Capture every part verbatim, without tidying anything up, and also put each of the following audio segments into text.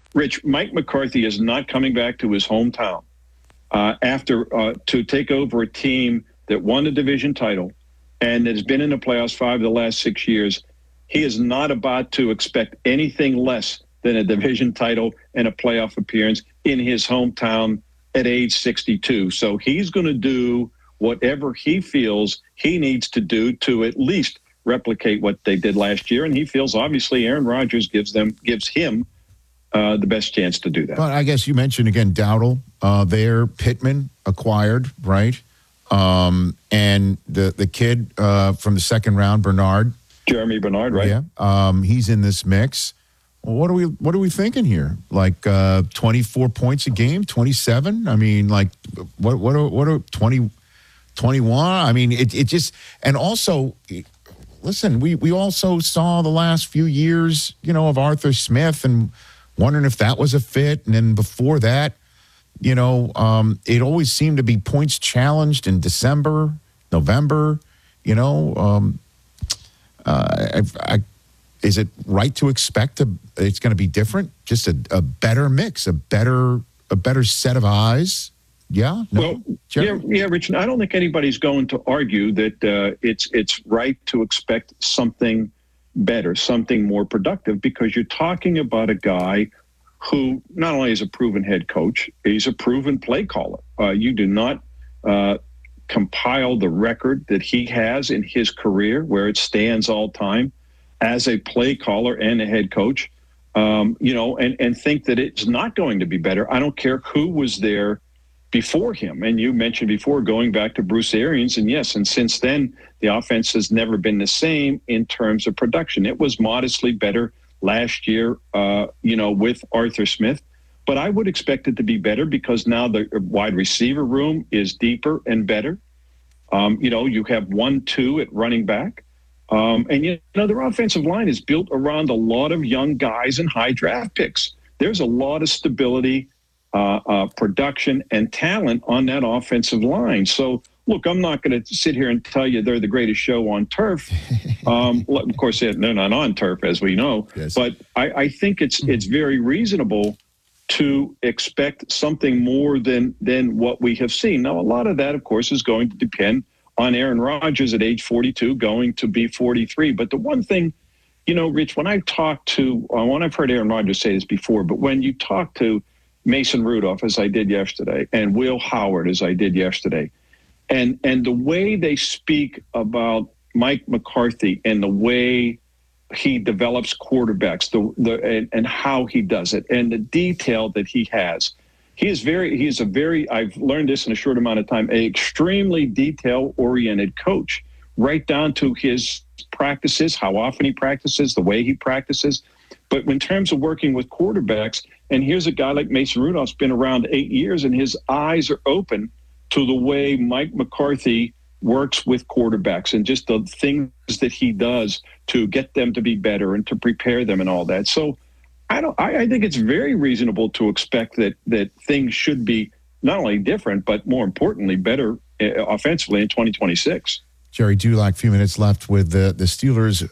Rich, Mike McCarthy is not coming back to his hometown uh, after uh, to take over a team that won the division title and that has been in the playoffs five of the last six years. He is not about to expect anything less than a division title and a playoff appearance in his hometown at age sixty-two. So he's going to do whatever he feels he needs to do to at least replicate what they did last year. And he feels obviously Aaron Rodgers gives them gives him uh, the best chance to do that. But I guess you mentioned again Dowdle uh, there, Pittman acquired, right? Um, and the the kid uh, from the second round, Bernard. Jeremy Bernard, right? Yeah, um, he's in this mix. Well, what are we what are we thinking here? Like uh, twenty-four points a game, twenty-seven? I mean, like what what are, what are twenty, twenty-one? I mean, it it just and also listen, we we also saw the last few years, you know, of Arthur Smith and wondering if that was a fit, and then before that, you know, um, it always seemed to be points challenged in December, November, you know. Um, uh, I, I, is it right to expect a, it's going to be different? Just a, a better mix, a better a better set of eyes? Yeah? No? Well, yeah, yeah, Rich, I don't think anybody's going to argue that uh, it's it's right to expect something better, something more productive, because you're talking about a guy who not only is a proven head coach, he's a proven play caller. Uh, you do not uh, compile the record that he has in his career, where it stands all time as a play caller and a head coach, um, you know, and, and think that it's not going to be better. I don't care who was there before him. And you mentioned before going back to Bruce Arians, and yes, and since then, the offense has never been the same in terms of production. It was modestly better last year, uh, you know, with Arthur Smith. But I would expect it to be better because now the wide receiver room is deeper and better. Um, you know, you have one, two at running back. Um, and, you know, their offensive line is built around a lot of young guys and high draft picks. There's a lot of stability, uh, uh, production, and talent on that offensive line. So, look, I'm not going to sit here and tell you they're the greatest show on turf. Um, of course, they're not on turf, as we know. Yes. But I, I think it's it's very reasonable to expect something more than than what we have seen. Now, a lot of that, of course, is going to depend on Aaron Rodgers at age forty-two, going to be forty-three. But the one thing, you know, Rich, when I talk to, uh, when I've heard Aaron Rodgers say this before, but when you talk to Mason Rudolph, as I did yesterday, and Will Howard, as I did yesterday, and and the way they speak about Mike McCarthy and the way he develops quarterbacks, the the and, and how he does it, and the detail that he has. He is very, he is a very, I've learned this in a short amount of time, a extremely detail-oriented coach, right down to his practices, how often he practices, the way he practices. But in terms of working with quarterbacks, and here's a guy like Mason Rudolph's been around eight years, and his eyes are open to the way Mike McCarthy works with quarterbacks and just the things that he does to get them to be better and to prepare them and all that. So I don't. I, I think it's very reasonable to expect that that things should be not only different, but more importantly, better uh, offensively in twenty twenty-six. Jerry Dulac, a few minutes left with the, the Steelers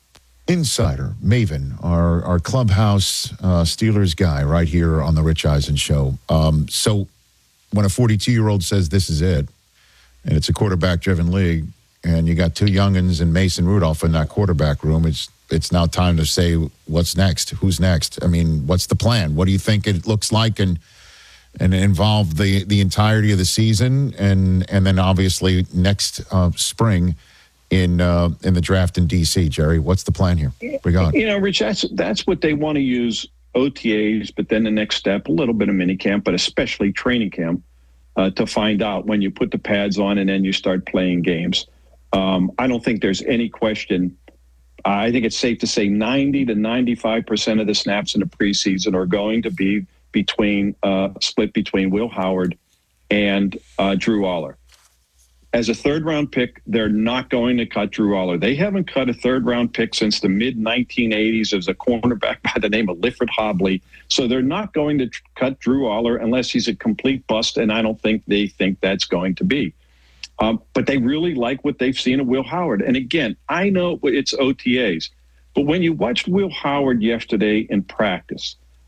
insider, Maven, our, our clubhouse uh, Steelers guy right here on the Rich Eisen Show. Um, so when a forty-two-year-old says this is it, and it's a quarterback-driven league, and you got two youngins and Mason Rudolph in that quarterback room, it's it's now time to say what's next, who's next. I mean, what's the plan? What do you think it looks like, and and involve the, the entirety of the season, and and then obviously next uh, spring in uh, in the draft in D C, Jerry? What's the plan here? Bring on. You know, Rich, that's, that's what they want to use O T As, but then the next step, a little bit of mini camp, but especially training camp, uh, to find out when you put the pads on and then you start playing games. Um, I don't think there's any question. I think it's safe to say ninety to ninety-five percent of the snaps in the preseason are going to be between uh, split between Will Howard and uh, Drew Aller. As a third-round pick, they're not going to cut Drew Aller. They haven't cut a third-round pick since the mid nineteen eighties as a cornerback by the name of Lifford Hobley. So they're not going to tr- cut Drew Aller unless he's a complete bust, and I don't think they think that's going to be. Um, but they really like what they've seen of Will Howard. And again, I know it's O T As, but when you watched Will Howard yesterday in practice,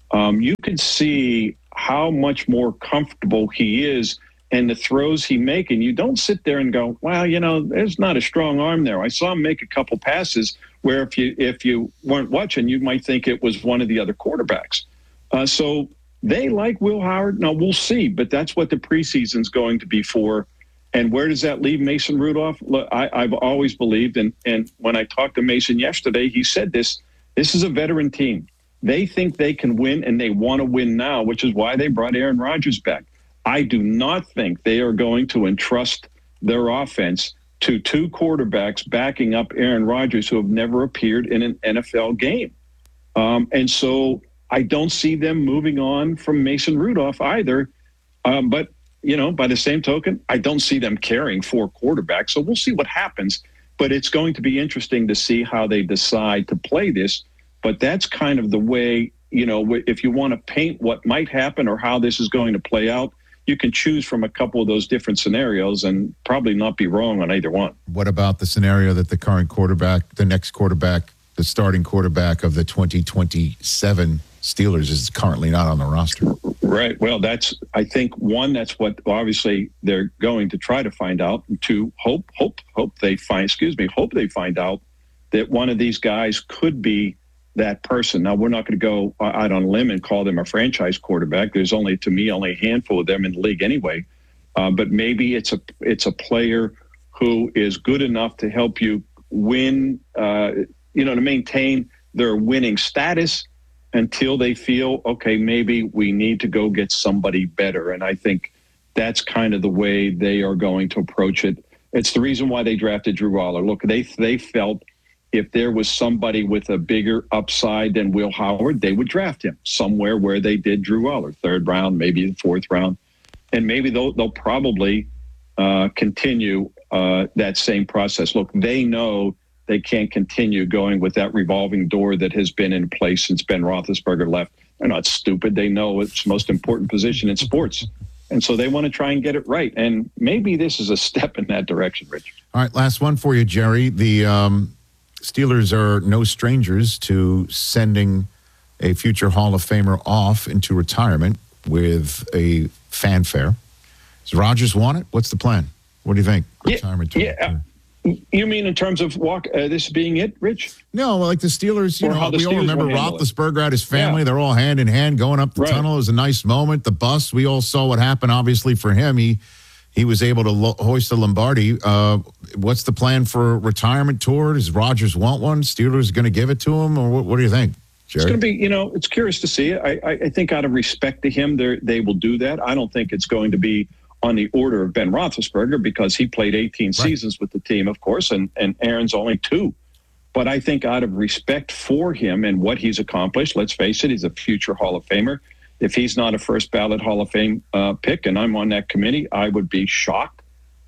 um, you can see how much more comfortable he is and the throws he make. And you don't sit there and go, well, you know, there's not a strong arm there. I saw him make a couple passes where if you if you weren't watching, you might think it was one of the other quarterbacks. Uh, so they like Will Howard. Now, we'll see, but that's what the preseason's going to be for. And where does that leave Mason Rudolph? Look, I, I've always believed, and, and when I talked to Mason yesterday, he said this, this is a veteran team. They think they can win, and they want to win now, which is why they brought Aaron Rodgers back. I do not think they are going to entrust their offense to two quarterbacks backing up Aaron Rodgers who have never appeared in an N F L game. Um, and so I don't see them moving on from Mason Rudolph either. Um, but, you know, by the same token, I don't see them carrying four quarterbacks. So we'll see what happens. But it's going to be interesting to see how they decide to play this. But that's kind of the way, you know, if you want to paint what might happen or how this is going to play out, you can choose from a couple of those different scenarios and probably not be wrong on either one. What about the scenario that the current quarterback, the next quarterback, the starting quarterback of the twenty twenty-seven Steelers is currently not on the roster? Right. Well, that's, I think, one, that's what obviously they're going to try to find out. And two, hope, hope, hope they find, excuse me, hope they find out that one of these guys could be that person. Now, we're not going to go out on a limb and call them a franchise quarterback. There's only, to me, only a handful of them in the league anyway. Uh, but maybe it's a it's a player who is good enough to help you win, uh, you know, to maintain their winning status until they feel, okay, maybe we need to go get somebody better. And I think that's kind of the way they are going to approach it. It's the reason why they drafted Drew Aller. Look, they they felt if there was somebody with a bigger upside than Will Howard, they would draft him somewhere where they did Drew Aller, third round, maybe the fourth round. And maybe they'll, they'll probably uh, continue uh, that same process. Look, they know they can't continue going with that revolving door that has been in place since Ben Roethlisberger left. They're not stupid. They know it's the most important position in sports. And so they want to try and get it right. And maybe this is a step in that direction, Rich. All right, last one for you, Jerry. The um, Steelers are no strangers to sending a future Hall of Famer off into retirement with a fanfare. Does Rodgers want it? What's the plan? What do you think? Retirement yeah, yeah. Uh, you mean in terms of walk uh, this being it, Rich? No, like the Steelers, you or know, the we Steelers all remember Roethlisberger at his family. Yeah. They're all hand in hand going up the right. tunnel. It was a nice moment. The bus, we all saw what happened, obviously, for him. He he was able to lo- hoist the Lombardi. Uh, what's the plan for a retirement tour? Does Rodgers want one? Steelers going to give it to him? Or what, what do you think, Jerry? It's going to be, you know, it's curious to see. I, I, I think out of respect to him, they will do that. I don't think it's going to be on the order of Ben Roethlisberger because he played eighteen right. seasons with the team, of course, and, and Aaron's only two. But I think out of respect for him and what he's accomplished, let's face it, he's a future Hall of Famer. If he's not a first ballot Hall of Fame uh, pick and I'm on that committee, I would be shocked.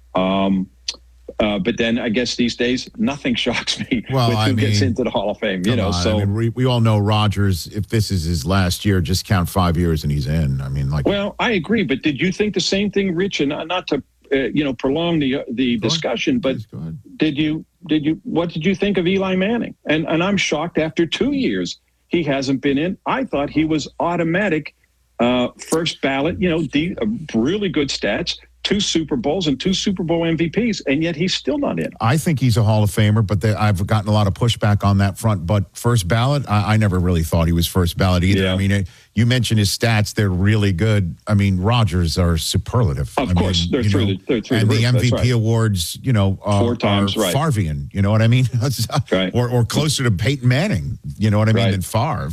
Um, uh, but then I guess these days, nothing shocks me well, with who I mean, gets into the Hall of Fame. You know, on. so I mean, we, we all know Rodgers, if this is his last year, just count five years and he's in. I mean, like. Well, I agree. But did you think the same thing, Rich? And not to, uh, you know, prolong the, the discussion, but did you, did you, what did you think of Eli Manning? And, and I'm shocked after two years he hasn't been in. I thought he was automatic uh, first ballot, you know, the, uh, really good stats. Two Super Bowls and two Super Bowl M V Ps, and yet he's still not in. I think he's a Hall of Famer, but the, I've gotten a lot of pushback on that front. But first ballot, I, I never really thought he was first ballot either. Yeah. I mean, it, you mentioned his stats; they're really good. I mean, Rodgers are superlative. Of I course, mean, they're through, know, the, they're through and the the roof. M V P right. awards, you know, uh, four times, are right? Favrean, you know what I mean? right. Or or closer to Peyton Manning, you know what I mean, right. than Favre.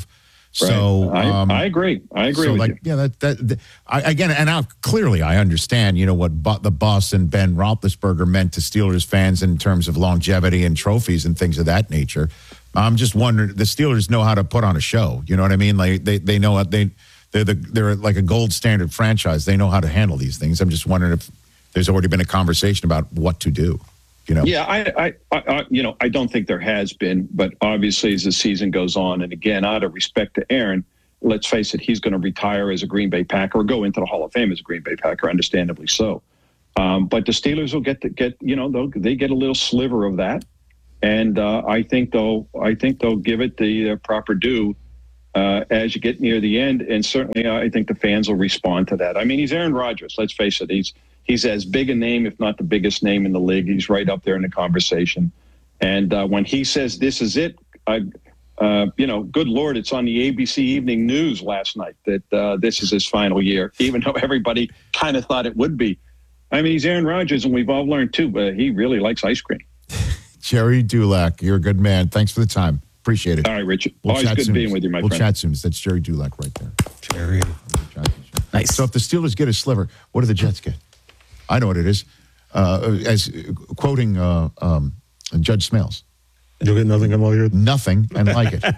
So right. I, um, I agree. I agree so with like, you. Yeah, that that, that I, again, and now clearly I understand, you know, what bu- the bus and Ben Roethlisberger meant to Steelers fans in terms of longevity and trophies and things of that nature. I'm just wondering, the Steelers know how to put on a show. You know what I mean? Like they they know what they they're the, they're like a gold standard franchise. They know how to handle these things. I'm just wondering if there's already been a conversation about what to do. You know? Yeah, I, I, I, you know, I don't think there has been, but obviously as the season goes on, and again, out of respect to Aaron, let's face it, he's going to retire as a Green Bay Packer or go into the Hall of Fame as a Green Bay Packer, understandably so. Um, but the Steelers will get to get, you know, they'll, they get a little sliver of that, and uh, I think they'll, I think they'll give it the uh, proper due uh, as you get near the end. And certainly I think the fans will respond to that. I mean, he's Aaron Rodgers. Let's face it. He's he's as big a name, if not the biggest name in the league. He's right up there in the conversation. And uh, when he says this is it, I, uh, you know, good Lord, it's on the A B C Evening News last night that uh, this is his final year, even though everybody kind of thought it would be. I mean, he's Aaron Rodgers, and we've all learned, too, but he really likes ice cream. Jerry Dulac, you're a good man. Thanks for the time. Appreciate it. All right, Richard. We'll Always good soon. being with you, my we'll friend. We'll chat soon. That's Jerry Dulac right there. Jerry. Nice. So if the Steelers get a sliver, what do the Jets get? I know what it is. Uh, as uh, quoting uh, um, Judge Smales. You'll get nothing in all your... Nothing and like it.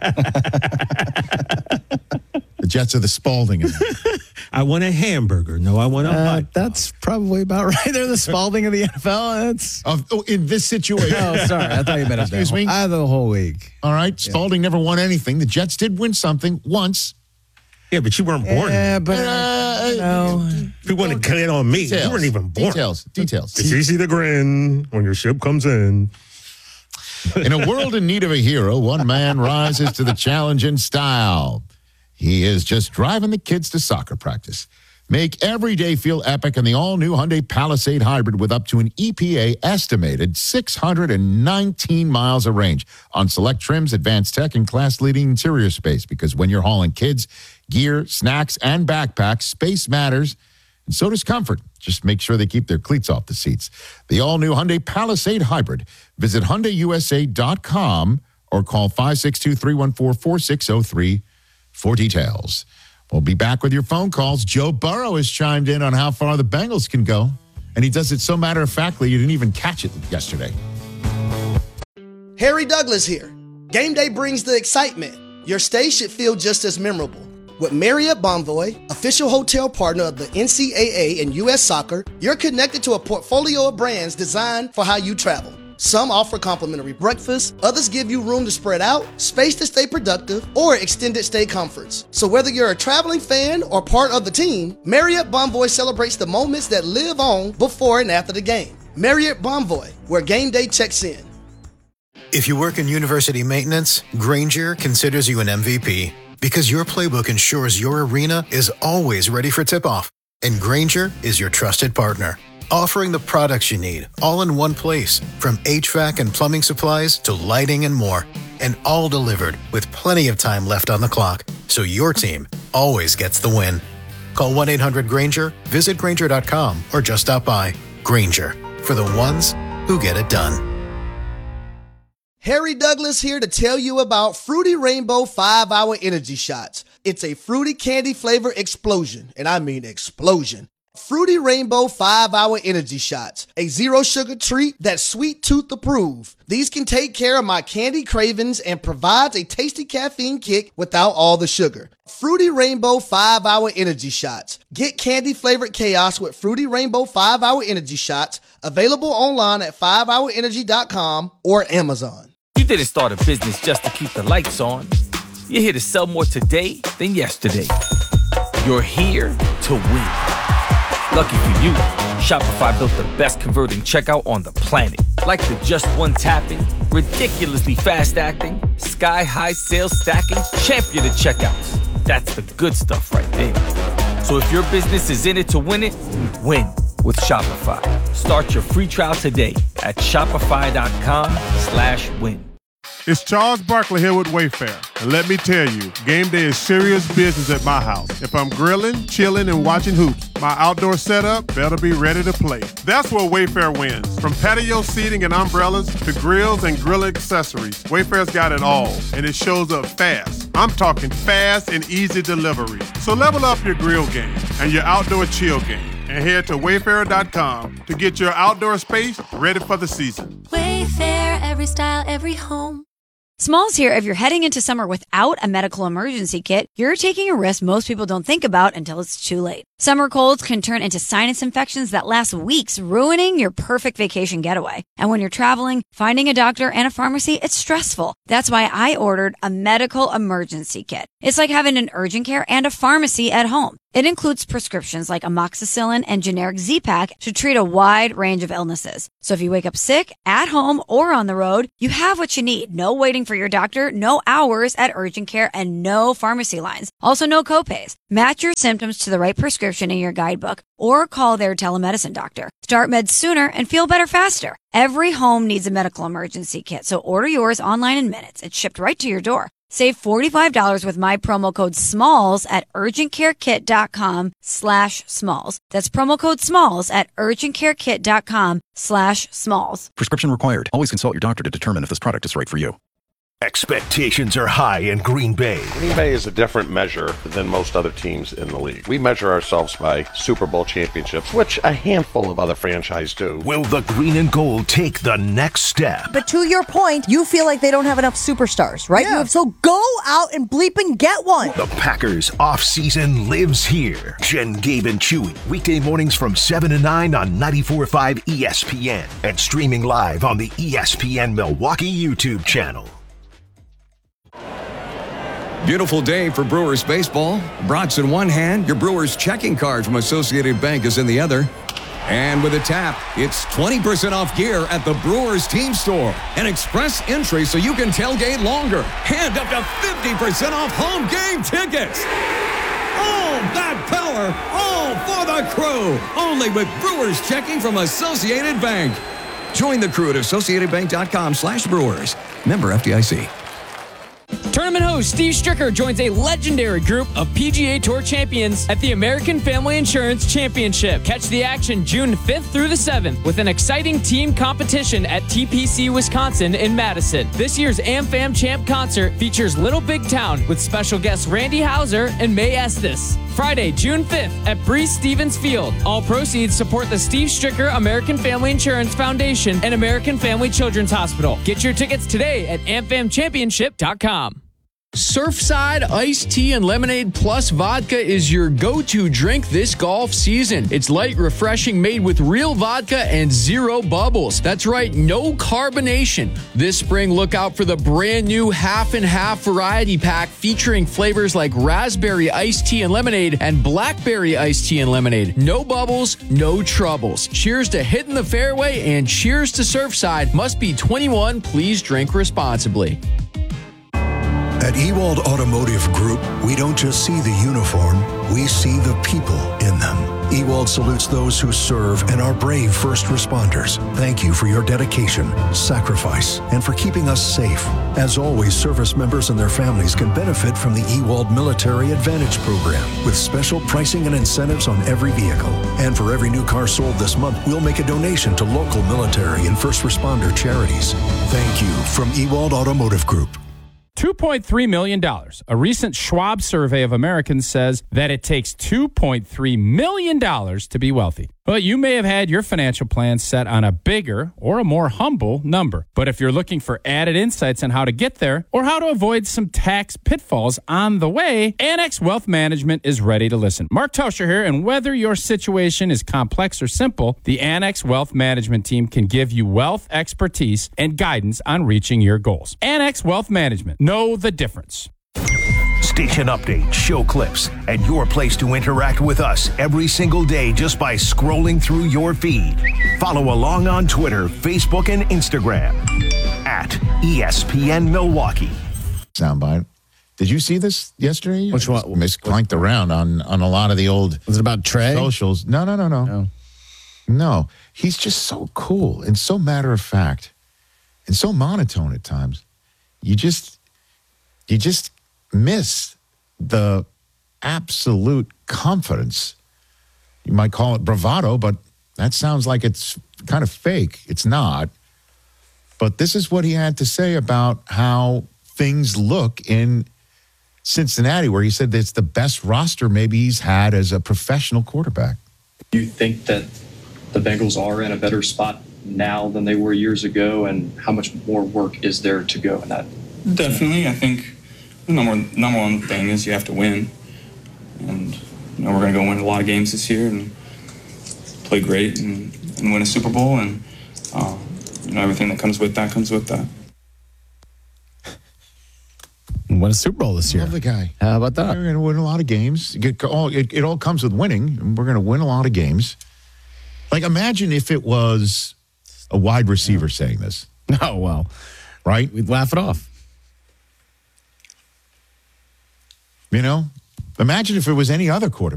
The Jets are the Spalding. I want a hamburger. No, I want a uh, hot dog. That's probably about right. They're the Spalding of the N F L. That's... Of, oh, in this situation. Oh, sorry. I thought you meant Excuse me? I the whole week. All right. Spalding yeah. never won anything. The Jets did win something once. Yeah, but you weren't born. Yeah, but uh, no. If you want to get on me, details, you weren't even born. Details. Details. It's easy to grin when your ship comes in. In a world in need of a hero, one man rises to the challenge in style. He is just driving the kids to soccer practice. Make every day feel epic in the all-new Hyundai Palisade Hybrid with up to an E P A estimated six hundred nineteen miles of range on select trims, advanced tech, and class-leading interior space. Because when you're hauling kids, gear, snacks, and backpacks, space matters, and so does comfort. Just make sure they keep their cleats off the seats. The all-new Hyundai Palisade Hybrid. Visit Hyundai U S A dot com or call five six two, three one four, four six zero three for details. We'll be back with your phone calls. Joe Burrow has chimed in on how far the Bengals can go, and he does it so matter-of-factly you didn't even catch it yesterday. Harry Douglas here. Game day brings the excitement. Your stay should feel just as memorable. With Marriott Bonvoy, official hotel partner of the N C double A and U S Soccer, you're connected to a portfolio of brands designed for how you travel. Some offer complimentary breakfast, others give you room to spread out, space to stay productive, or extended stay comforts. So whether you're a traveling fan or part of the team, Marriott Bonvoy celebrates the moments that live on before and after the game. Marriott Bonvoy, where game day checks in. If you work in university maintenance, Grainger considers you an M V P because your playbook ensures your arena is always ready for tip-off. And Grainger is your trusted partner, offering the products you need all in one place, from H V A C and plumbing supplies to lighting and more. And all delivered with plenty of time left on the clock, so your team always gets the win. Call one eight hundred Grainger, visit Grainger dot com, or just stop by. Grainger, for the ones who get it done. Harry Douglas here to tell you about Fruity Rainbow five hour Energy Shots. It's a fruity candy flavor explosion, and I mean explosion. Fruity Rainbow five hour Energy Shots, a zero sugar treat that's sweet tooth approved. These can take care of my candy cravings and provides a tasty caffeine kick without all the sugar. Fruity Rainbow five hour Energy Shots. Get candy flavored chaos with Fruity Rainbow five hour Energy Shots, available online at five hour energy dot com or Amazon. You didn't start a business just to keep the lights on. You're here to sell more today than yesterday. You're here to win. Lucky for you, Shopify built the best converting checkout on the planet. Like the just one tapping, ridiculously fast acting, sky-high sales stacking, champion of checkouts. That's the good stuff right there. So if your business is in it to win it, win with Shopify. Start your free trial today at shopify.com slash win. It's Charles Barkley here with Wayfair. And let me tell you, game day is serious business at my house. If I'm grilling, chilling, and watching hoops, my outdoor setup better be ready to play. That's where Wayfair wins. From patio seating and umbrellas to grills and grill accessories, Wayfair's got it all, and it shows up fast. I'm talking fast and easy delivery. So level up your grill game and your outdoor chill game, and head to wayfair dot com to get your outdoor space ready for the season. Wayfair, every style, every home. Smalls here. If you're heading into summer without a medical emergency kit, you're taking a risk most people don't think about until it's too late. Summer colds can turn into sinus infections that last weeks, ruining your perfect vacation getaway. And when you're traveling, finding a doctor and a pharmacy, it's stressful. That's why I ordered a medical emergency kit. It's like having an urgent care and a pharmacy at home. It includes prescriptions like amoxicillin and generic Z-Pak to treat a wide range of illnesses. So if you wake up sick, at home, or on the road, you have what you need. No waiting for your doctor, no hours at urgent care, and no pharmacy lines. Also, no copays. Match your symptoms to the right prescription in your guidebook or call their telemedicine doctor. Start meds sooner and feel better faster. Every home needs a medical emergency kit, so order yours online in minutes. It's shipped right to your door. Save forty-five dollars with my promo code SMALLS at urgentcarekit.com slash smalls. That's promo code SMALLS at urgentcarekit.com slash smalls. Prescription required. Always consult your doctor to determine if this product is right for you. Expectations are high in Green Bay. Green Bay is a different measure than most other teams in the league. We measure ourselves by Super Bowl championships, which a handful of other franchises do. Will the green and gold take the next step? But to your point, you feel like they don't have enough superstars, right? Yeah. You, so go out and bleep and get one. The Packers offseason lives here. Jen, Gabe, and Chewy. Weekday mornings from seven to nine on ninety-four point five E S P N and streaming live on the E S P N Milwaukee YouTube channel. Beautiful day for Brewers baseball. Brats in one hand, your Brewers checking card from Associated Bank is in the other. And with a tap, it's twenty percent off gear at the Brewers team store. An express entry so you can tailgate longer. And up to fifty percent off home game tickets. All that power, all for the crew. Only with Brewers checking from Associated Bank. Join the crew at associatedbank.com slash Brewers. Member F D I C. Tournament host Steve Stricker joins a legendary group of P G A Tour champions at the American Family Insurance Championship. Catch the action June fifth through the seventh with an exciting team competition at T P C Wisconsin in Madison. This year's AmFam Champ concert features Little Big Town with special guests Randy Houser and May Estes. Friday, June fifth at Breeze Stevens Field. All proceeds support the Steve Stricker American Family Insurance Foundation and American Family Children's Hospital. Get your tickets today at am fam championship dot com. Surfside iced tea and lemonade plus vodka is your go-to drink this golf season. It's light, refreshing, made with real vodka and zero bubbles. That's right, no carbonation. This spring, look out for the brand new half and half variety pack featuring flavors like raspberry iced tea and lemonade and blackberry iced tea and lemonade. No bubbles, no troubles. Cheers to hitting the fairway and cheers to Surfside. Must be twenty-one. Please drink responsibly. At Ewald Automotive Group, we don't just see the uniform, we see the people in them. Ewald salutes those who serve and are brave first responders. Thank you for your dedication, sacrifice, and for keeping us safe. As always, service members and their families can benefit from the Ewald Military Advantage Program with special pricing and incentives on every vehicle. And for every new car sold this month, we'll make a donation to local military and first responder charities. Thank you from Ewald Automotive Group. two point three million dollars. A recent Schwab survey of Americans says that it takes two point three million dollars to be wealthy. Well, you may have had your financial plan set on a bigger or a more humble number. But if you're looking for added insights on how to get there or how to avoid some tax pitfalls on the way, Annex Wealth Management is ready to listen. Mark Toscher here, and whether your situation is complex or simple, the Annex Wealth Management team can give you wealth expertise and guidance on reaching your goals. Annex Wealth Management. Know the difference. Station updates, show clips, and your place to interact with us every single day just by scrolling through your feed. Follow along on Twitter, Facebook, and Instagram at E S P N Milwaukee. Soundbite. Did you see this yesterday? Which one? Misclinked around on, on a lot of the old Was it about Trey? socials. No, no, no, no. No. No. He's just so cool and so matter of fact and so monotone at times. You just, you just miss the absolute confidence. You might call it bravado, but that sounds like it's kind of fake. It's not. But this is what he had to say about how things look in Cincinnati, where he said that it's the best roster maybe he's had as a professional quarterback. Do you think that the Bengals are in a better spot now than they were years ago, and how much more work is there to go in that? Definitely. I think the number, number one thing is you have to win. And, you know, we're going to go win a lot of games this year and play great and, and win a Super Bowl. And, uh, you know, everything that comes with that comes with that. win a Super Bowl this year. Love the guy. How about that? We're going to win a lot of games. It, get, all, it, it all comes with winning, and we're going to win a lot of games. Like, imagine if it was a wide receiver saying this. Oh, well. Right? We'd laugh it off. You know? Imagine if it was any other quarterback.